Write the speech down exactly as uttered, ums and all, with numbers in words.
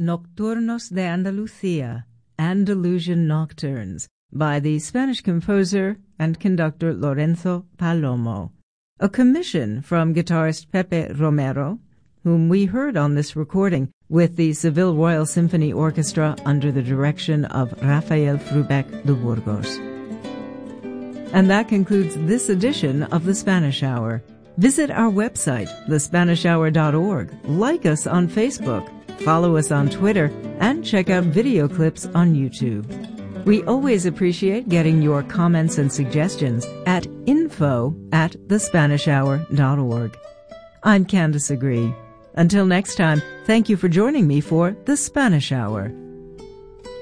Nocturnos de Andalucía, Andalusian Nocturnes, by the Spanish composer and conductor Lorenzo Palomo, a commission from guitarist Pepe Romero, whom we heard on this recording with the Seville Royal Symphony Orchestra under the direction of Rafael Frubeck de Burgos. And that concludes this edition of The Spanish Hour. Visit our website, the spanish hour dot org, like us on Facebook, follow us on Twitter, and check out video clips on YouTube. We always appreciate getting your comments and suggestions at info at the spanish hour dot org. I'm Candice Agree. Until next time, thank you for joining me for The Spanish Hour.